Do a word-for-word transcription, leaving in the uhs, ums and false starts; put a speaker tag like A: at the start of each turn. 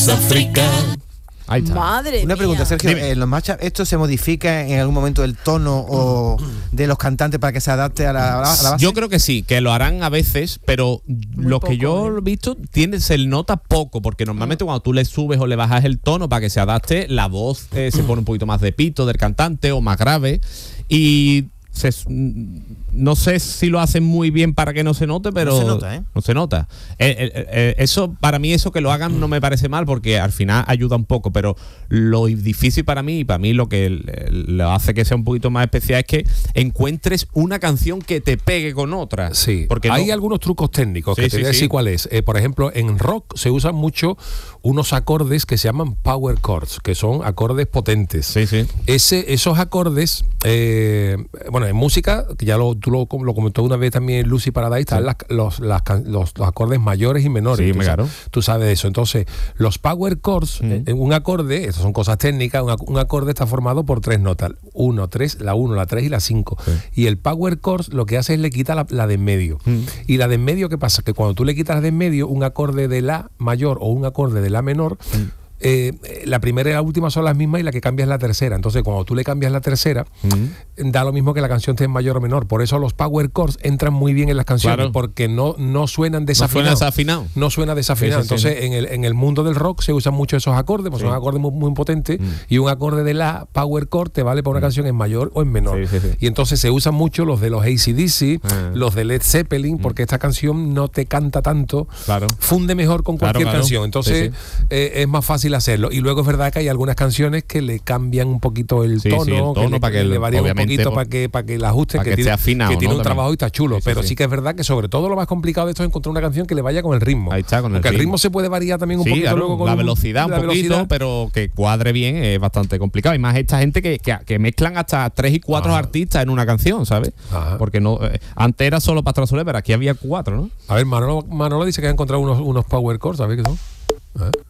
A: África.
B: Ahí está.
C: Madre
D: Una pregunta,
C: mía.
D: Sergio,
B: Dime.
D: eh, ¿los matchups, esto se modifica en algún momento el tono o de los cantantes para que se adapte a la, a la base?
B: Yo creo que sí, que lo harán a veces, pero lo que yo
C: poco, ¿eh?
B: he visto tiene, se nota poco, porque normalmente cuando tú le subes o le bajas el tono para que se adapte, la voz eh, se pone un poquito más de pito del cantante o más grave, y se, no sé si lo hacen muy bien para que no se note, pero
D: No se nota, ¿eh?
B: no se nota. Eh, eh, eh, eso, para mí, eso que lo hagan no me parece mal, porque al final ayuda un poco, pero lo difícil para mí, y para mí lo que eh, lo hace que sea un poquito más especial, es que encuentres una canción que te pegue con otra.
E: Sí,
B: porque
E: hay
B: no-
E: algunos trucos técnicos
B: Sí,
E: que te
B: sí,
E: voy a decir
B: sí.
E: cuál es. Eh, por ejemplo, en rock se usan mucho unos acordes que se llaman power chords, que son acordes potentes.
B: Sí, sí.
E: Ese, esos acordes, eh, bueno, en música, que ya lo, tú lo, lo comentó una vez también Lucy Paradise, están
B: Sí.
E: las- los, las can- los, los acordes mayores y menores.
B: Sí,
E: tú,
B: me
E: sabes,
B: claro.
E: tú sabes de eso. Entonces, los power chords,
B: Mm.
E: eh, un acorde, estas son cosas técnicas, un, ac- un acorde está formado por tres notas, uno, tres, la uno, la tres y la cinco.
B: Sí.
E: Y el power chords lo que hace es le quita la, la de en medio.
B: Mm.
E: Y la de en medio, ¿qué pasa? Que cuando tú le quitas la de en medio, un acorde de la mayor o un acorde de la menor, eh, la primera y la última son las mismas y la que cambia es la tercera. Entonces, cuando tú le cambias la tercera, da lo mismo que la canción esté en mayor o menor. Por eso los power chords entran muy bien en las canciones,
B: Claro.
E: porque no, no suenan
B: No
E: desafinados.
B: suena desafinado.
E: No suena desafinado.
B: Sí, sí,
E: Entonces,
B: sí.
E: En, el, en el mundo del rock se usan mucho esos acordes, pues
B: Sí.
E: son acordes muy, muy potentes,
B: Mm.
E: y un acorde de la power chord te vale para una canción en mayor o en menor.
B: Sí, sí, sí.
E: Y entonces se usan mucho los de los A C D C,
B: Ah.
E: los de Led Zeppelin, porque esta canción no te canta tanto,
B: Claro.
E: funde mejor con
B: Claro,
E: cualquier
B: claro.
E: canción. Entonces,
B: Sí,
E: eh, es más fácil hacerlo. Y luego es verdad que hay algunas canciones que le cambian un poquito el
B: Sí,
E: tono,
B: sí, el tono
E: le,
B: para que
E: le
B: el-
E: varían un
B: obviamente,
E: poquito
B: por-
E: para que, para que la ajuste,
B: para
E: que,
B: que
E: tiene,
B: esté afinado,
E: que tiene
B: ¿no?
E: un
B: También.
E: trabajo y está chulo.
B: Sí, sí,
E: pero sí,
B: sí.
E: que es verdad que sobre todo lo más complicado de esto es encontrar una canción que le vaya con el ritmo.
B: Ahí está, con el
E: Porque el
B: ritmo.
E: ritmo se puede variar también un
B: Sí,
E: poquito
B: claro,
E: luego con
B: la
E: un-
B: velocidad un
E: la
B: poquito,
E: velocidad.
B: pero que cuadre bien es bastante complicado. Y más esta gente que, que, que mezclan hasta tres y cuatro
E: Ajá.
B: artistas en una canción, ¿sabes?
E: Ajá.
B: Porque no eh, antes era solo Pastora Soler, pero aquí había cuatro, ¿no?
E: A ver, Manolo, Manolo dice que ha encontrado unos, unos power chords, ¿sabes qué son? A ver.